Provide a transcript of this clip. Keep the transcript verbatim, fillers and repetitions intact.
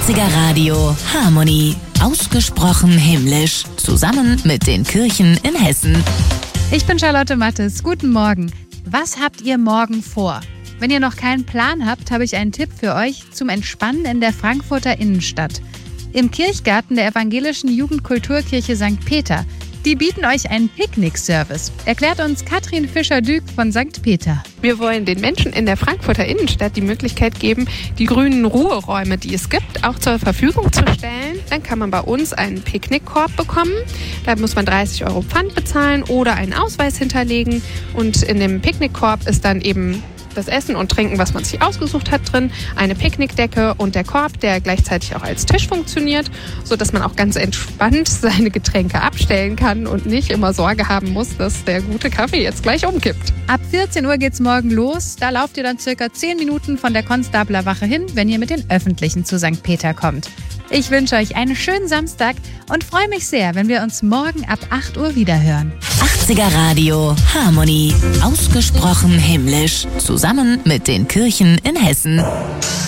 achtziger Radio Harmonie. Ausgesprochen himmlisch. Zusammen mit den Kirchen in Hessen. Ich bin Charlotte Mattes. Guten Morgen. Was habt ihr morgen vor? Wenn ihr noch keinen Plan habt, habe ich einen Tipp für euch zum Entspannen in der Frankfurter Innenstadt. Im Kirchgarten der evangelischen Jugendkulturkirche Sankt Peter. Die bieten euch einen Picknick-Service. Erklärt uns Katrin Fischer-Dück von Sankt Peter. Wir wollen den Menschen in der Frankfurter Innenstadt die Möglichkeit geben, die grünen Ruheräume, die es gibt, auch zur Verfügung zu stellen. Dann kann man bei uns einen Picknickkorb bekommen. Da muss man dreißig Euro Pfand bezahlen oder einen Ausweis hinterlegen. Und in dem Picknickkorb ist dann eben das Essen und Trinken, was man sich ausgesucht hat, drin, eine Picknickdecke und der Korb, der gleichzeitig auch als Tisch funktioniert, sodass man auch ganz entspannt seine Getränke abstellen kann und nicht immer Sorge haben muss, dass der gute Kaffee jetzt gleich umkippt. Ab vierzehn Uhr geht's morgen los. Da lauft ihr dann circa zehn Minuten von der Konstablerwache hin, wenn ihr mit den Öffentlichen zu Sankt Peter kommt. Ich wünsche euch einen schönen Samstag und freue mich sehr, wenn wir uns morgen ab acht Uhr wiederhören. achtziger Radio Harmonie. Ausgesprochen himmlisch. Zusammen mit den Kirchen in Hessen.